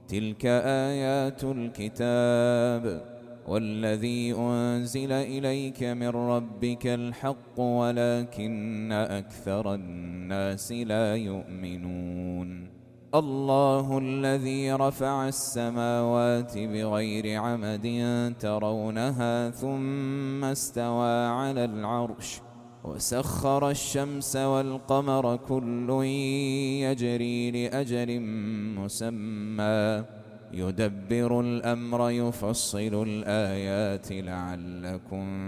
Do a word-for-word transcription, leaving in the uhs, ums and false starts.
تلك آيات الكتاب والذي أنزل إليك من ربك الحق ولكن أكثر الناس لا يؤمنون الله الذي رفع السماوات بغير عمد ترونها ثم استوى على العرش وسخر الشمس والقمر كل يجري لأجل مسمى يدبر الأمر يفصل الآيات لعلكم